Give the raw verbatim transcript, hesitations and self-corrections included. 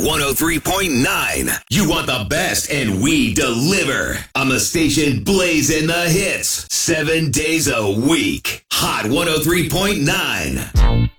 one oh three point nine. You want the best, and we deliver. On the station blazing the hits. Seven days a week. Hot one oh three point nine.